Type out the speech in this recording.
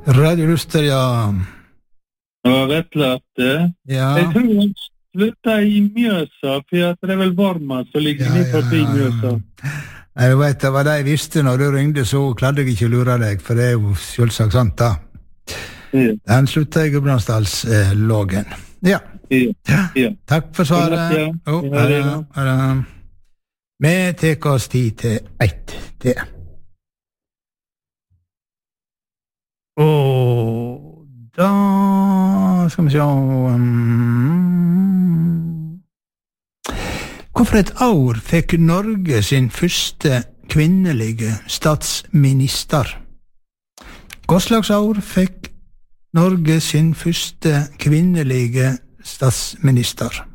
Radio Luster, ja. Ja, Vetle at Ja. jeg tror han slutta I Mjøsa, for at det vel varmast så ligger ni forbi Mjøsa. Jeg vet, det var det jeg visste når du ringde, så klarte jeg ikke å lure deg, for det jo selvsagt sant da. Ja. Den slutta I Gudbrandsdalslågen. Ja. Ja. Takk for svaret. Ja. Vi tar oss tid til 1 til. Og da skal vi se Hvorfor et år fikk Norge sin første kvinnelige statsminister? Hva slags år fikk Norge sin første kvinnelige statsminister?